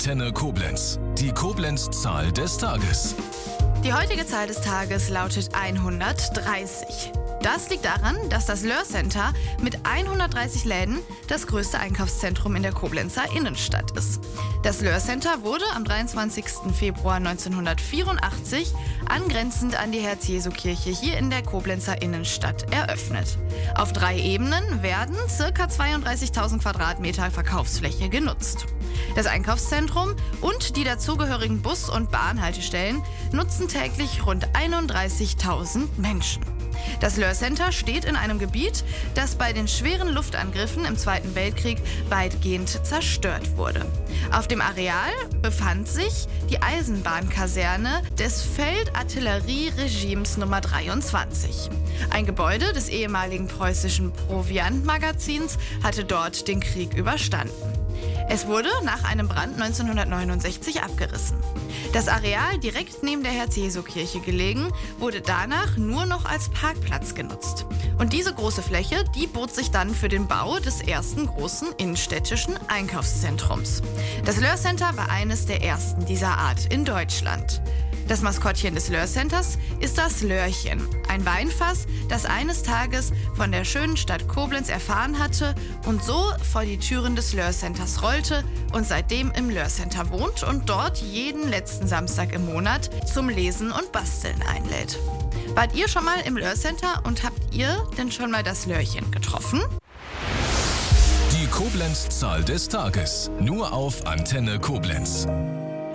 Antenne Koblenz. Die Koblenz-Zahl des Tages. Die heutige Zahl des Tages lautet 130. Das liegt daran, dass das Löhr Center mit 130 Läden das größte Einkaufszentrum in der Koblenzer Innenstadt ist. Das Löhr Center wurde am 23. Februar 1984 angrenzend an die Herz-Jesu-Kirche hier in der Koblenzer Innenstadt eröffnet. Auf 3 Ebenen werden ca. 32.000 Quadratmeter Verkaufsfläche genutzt. Das Einkaufszentrum und die dazugehörigen Bus- und Bahnhaltestellen nutzen täglich rund 31.000 Menschen. Das Löhr Center steht in einem Gebiet, das bei den schweren Luftangriffen im Zweiten Weltkrieg weitgehend zerstört wurde. Auf dem Areal befand sich die Eisenbahnkaserne des Feldartillerieregimes Nummer 23. Ein Gebäude des ehemaligen preußischen Proviantmagazins hatte dort den Krieg überstanden. Es wurde nach einem Brand 1969 abgerissen. Das Areal direkt neben der Herz-Jesu-Kirche gelegen, wurde danach nur noch als Parkplatz genutzt. Und diese große Fläche, die bot sich dann für den Bau des ersten großen innenstädtischen Einkaufszentrums. Das Löhr Center war eines der ersten dieser Art in Deutschland. Das Maskottchen des Löhr Centers ist das Löhrchen, ein Weinfass, das eines Tages von der schönen Stadt Koblenz erfahren hatte und so vor die Türen des Löhr Centers rollte und seitdem im Löhr Center wohnt und dort jeden letzten Samstag im Monat zum Lesen und Basteln einlädt. Wart ihr schon mal im Löhr Center und habt ihr denn schon mal das Löhrchen getroffen? Die Koblenz-Zahl des Tages. Nur auf Antenne Koblenz.